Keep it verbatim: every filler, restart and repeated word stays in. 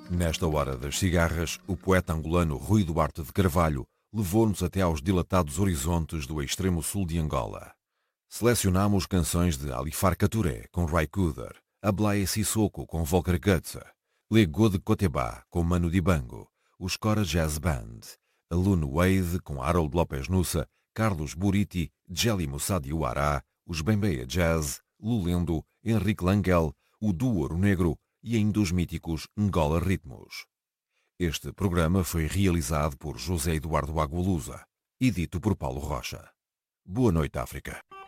Nesta hora das cigarras, o poeta angolano Rui Duarte de Carvalho levou-nos até aos dilatados horizontes do extremo sul de Angola. Selecionamos canções de Alifar Caturé com Ray Cooder, Ablaye Sissoko com Volker Gutze, Lego de Cotebá com Manu Dibango, os Cora Jazz Band, Alun Wade com Harold Lopes Nussa, Carlos Buriti, Jelly Moussa Diouará, os Bembeia Jazz, Lulendo, Henrique Langel, o Duo Ouro Negro e ainda os míticos Angola Ritmos. Este programa foi realizado por José Eduardo Agualusa e dito por Paulo Rocha. Boa noite, África.